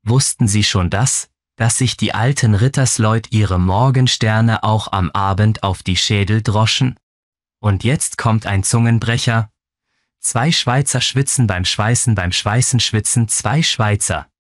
Wussten Sie schon das, dass sich die alten Rittersleut ihre Morgensterne auch am Abend auf die Schädel droschen? Und jetzt kommt ein Zungenbrecher. 2 Schweizer schwitzen beim Schweißen schwitzen 2 Schweizer.